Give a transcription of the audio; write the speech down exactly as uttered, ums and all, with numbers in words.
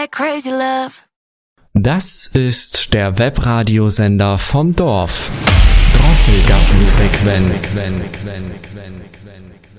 like crazy love. Das ist der Webradiosender vom Dorf. Drosselgassenfrequenz.